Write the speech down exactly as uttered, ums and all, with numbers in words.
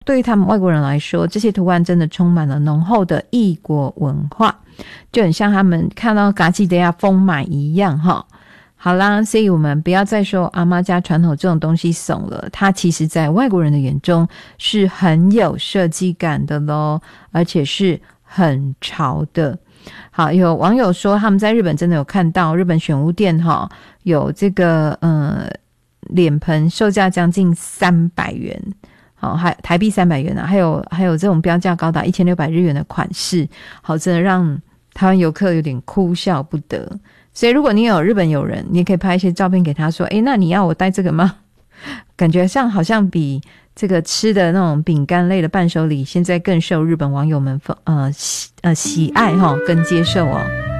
对于他们外国人来说，这些图案真的充满了浓厚的异国文化，就很像他们看到嘎吉德亚丰满一样哈。好啦，所以我们不要再说阿嬷家传统这种东西怂了，它其实在外国人的眼中是很有设计感的咯，而且是很潮的。好，有网友说他们在日本真的有看到日本选物店哈，有这个呃脸盆售价将近三百元，好，还台币三百元啊，还有还有这种标价高达一千六百日元的款式，好，真的让台湾游客有点哭笑不得。所以如果你有日本友人，你也可以拍一些照片给他说，诶，那你要我带这个吗？感觉像好像比这个吃的那种饼干类的伴手礼现在更受日本网友们呃喜呃喜爱齁跟接受哦。